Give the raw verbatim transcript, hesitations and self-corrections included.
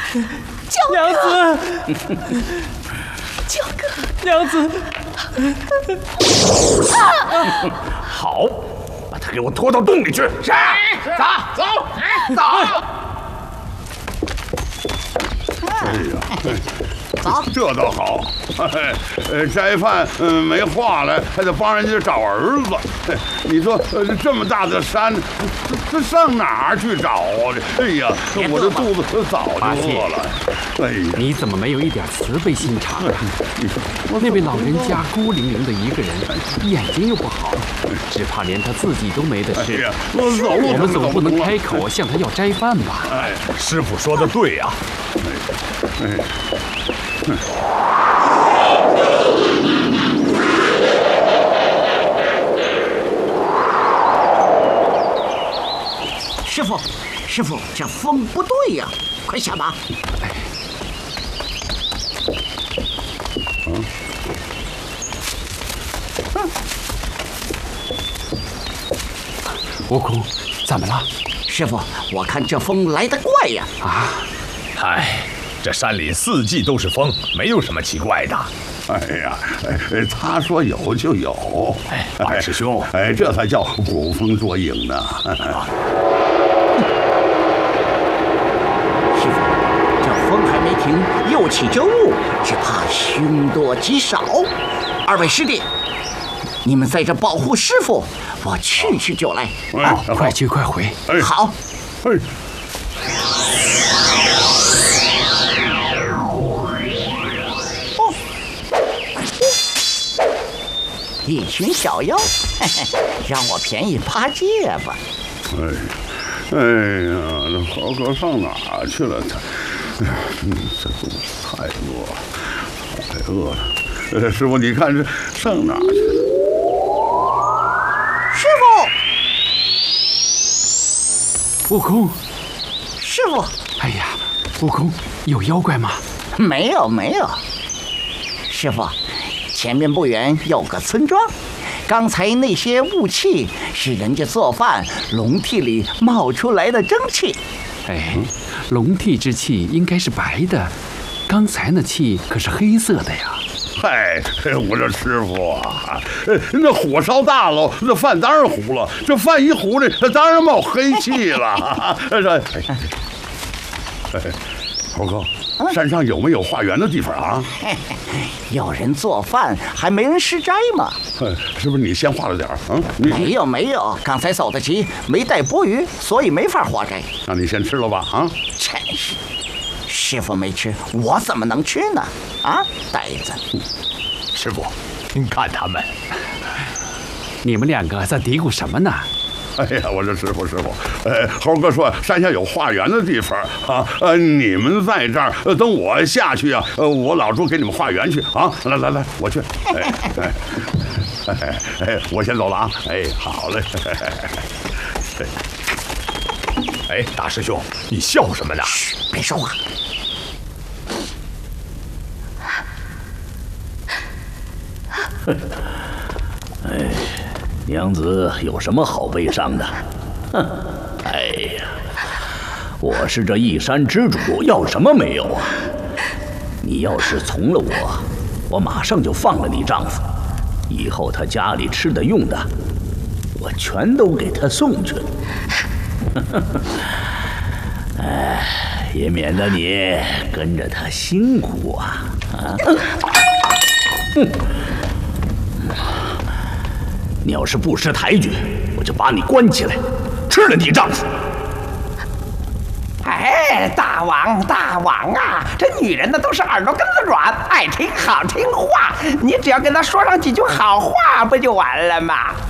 焦娘子， 焦哥， 娘子， 好，把他给我拖到洞里去。 是，走走走。 哎呀， 走， 这倒好。呃，斋饭嗯没话了，还得帮人家找儿子。你说呃这么大的山，这上哪儿去找啊？哎呀，我这肚子早就饿了。哎呀， 你怎么没有一点慈悲心肠啊？那位老人家孤零零的一个人，眼睛又不好，只怕连他自己都没得吃。 哎我走路我们总不能开口向他要斋饭吧？ 哎，师傅说的对呀。 哎， 师傅，师傅，这风不对呀，快下马！ 悟空，怎么了？ 师傅，我看这风来得怪呀！ 啊， 哎，这山里四季都是风，没有什么奇怪的。 哎呀，哎，他说有就有。 哎，二师兄， 哎，这才叫捕风捉影呢。 师傅，这风还没停，又起这雾，只怕凶多吉少。二位师弟，你们在这保护师傅，我去去就来。 哎， 快去快回。 哎， 好。 哎。 一群小妖，嘿嘿，让我便宜八戒吧。 哎，哎呀，这猴哥上哪儿去了？他，哎呀，嗯，这肚子太饿了，太饿了。呃，师傅，你看这上哪儿去了？ 师傅，悟空， 师傅， 哎呀，悟空，有妖怪吗？ 没有，没有。师傅。前面不远有个村庄，刚才那些雾气是人家做饭笼屉里冒出来的蒸汽。 哎，笼屉之气应该是白的，刚才那气可是黑色的呀。 嗨，我这师傅啊，那火烧大了，那饭当然糊了。这饭一糊了，那当然冒黑气了。这，哎，猴哥。山上有没有化缘的地方啊？ 有人做饭，还没人施斋吗？ 是不是你先化了点儿？嗯， 没有没有，刚才走得急，没带钵盂，所以没法化斋。 那你先吃了吧？啊！ 真是，师傅没吃，我怎么能吃呢？啊，呆子！ 师傅，您看他们， 你们两个在嘀咕什么呢？ 哎呀，我说师傅师傅，呃，猴哥说山下有化缘的地方啊，呃，你们在这儿，呃，等我下去啊，呃，我老猪给你们化缘去啊！来来来，我去，哎哎哎哎，我先走了啊！哎，好嘞。 哎，大师兄，你笑什么呢？ 嘘，别说话。 哎。娘子有什么好悲伤的？哼！哎呀，我是这一山之主，要什么没有啊？你要是从了我，我马上就放了你丈夫，以后他家里吃的用的，我全都给他送去了。哎，也免得你跟着他辛苦啊！啊！哼！你要是不识抬举，我就把你关起来，吃了你丈夫。 哎，大王大王啊，这女人呢都是耳朵根子软，爱听好听话，你只要跟她说上几句好话，不就完了吗？